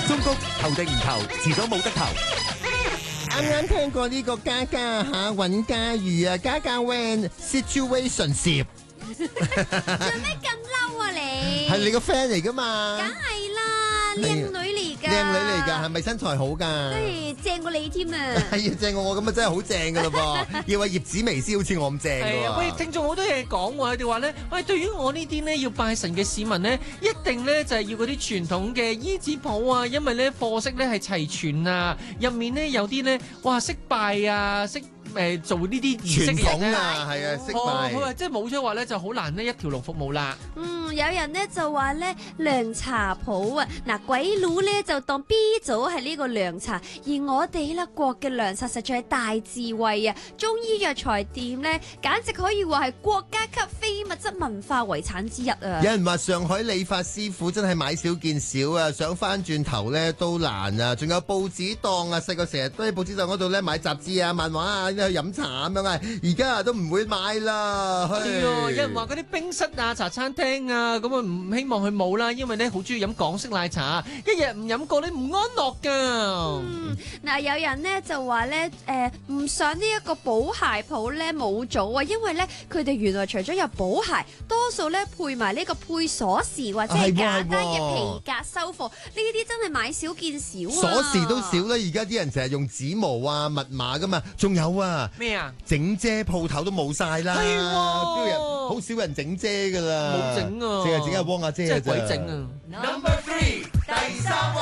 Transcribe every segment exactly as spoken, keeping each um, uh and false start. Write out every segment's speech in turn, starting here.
中谷投定唔投，遲早冇得投。 啱啱聽過呢個家家下尹家瑜啊，家家 when situationship 做咩咁嬲啊你？ 係你個 friend 嚟噶嘛？ 梗係啦，靚女嚟噶， 靚女嚟噶，係咪身材好噶？ 唉，正過你添啊！ 係啊，正過我咁啊，真係好正噶咯噃！要話葉子薇先好似我咁正噶係啊，喂， 喎。 聽眾好多嘢講喎，佢哋話咧，喂，對於我呢啲咧要拜神嘅市民咧，一定咧就係要嗰啲傳統嘅衣紙鋪啊，因為咧貨色咧係齊全啊，入面咧有啲咧，哇，識拜啊，識誒做呢啲儀式傳嘅人咧， 統啊，係啊，識哦，佢拜。 話即係冇咗話咧就好難呢一條龍服務啦。 嗯，有人咧就話咧涼茶鋪啊，嗱鬼佬咧就當 B 組係呢個涼茶，而我哋咧國嘅涼茶實在係大智慧啊！中醫藥材店咧簡直可以話係國家級非物質文化遺產之一啊！ 有人話上海理髮師傅真係買少見少啊，想翻轉頭咧都難啊！仲有報紙檔啊，細個成日都喺報紙檔嗰度咧買雜誌啊、漫畫啊，去飲茶咁樣啊，而家啊都唔會買啦。 係啊，有人話嗰啲冰室啊、茶餐廳啊，咁啊唔希望佢冇啦，因為咧好中意飲港式奶茶，一日唔飲過咧唔安樂噶。 嗯，嗱，有人咧就話咧，誒唔想呢一個補鞋鋪咧冇咗啊，因為咧佢哋原來除咗有補鞋，多數咧配埋呢個配鎖匙或者係簡單嘅皮革修復，呢啲真係買少見少啊！ 鎖匙都少啦，而家啲人成日用指模啊、密碼噶嘛，仲有啊， 咩啊？ 整遮鋪頭都冇晒啦， 係喎邊有人好少人整遮噶啦， 冇整啊淨係整阿汪阿姐啊， 真係鬼整啊！ Number three，第三位。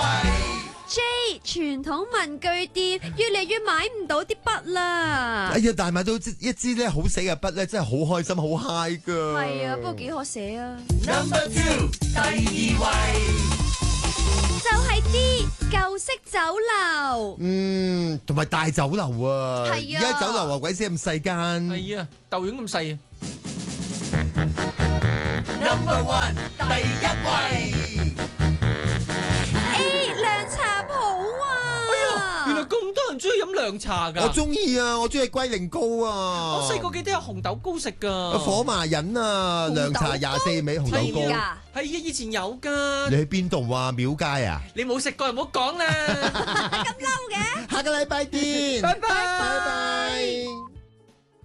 J 傳統文具店越嚟越買唔到啲筆啦哎，呀，但係買到一支咧好死嘅筆咧，真係好開心，好 high 噶。 係啊，不過幾可寫啊！ Number two，第二位。 就係啲舊式酒樓， 嗯，同埋大酒樓啊， 係啊而家酒樓啊鬼死咁細間。 係啊，豆丸咁細啊！ Number one，第一位。 A 涼茶鋪啊！ 原來咁多人中意飲涼茶㗎。 我中意啊，我中意龜苓膏啊。 我細個記得有紅豆糕食㗎。 火麻仁啊， 紅豆涼茶廿四味紅豆係㗎糕。 係啊，以前有㗎。 你喺邊度啊？廟街啊？ 你冇食過就唔好講啦。 咁嬲嘅。 下個禮拜見。 拜拜。 拜拜。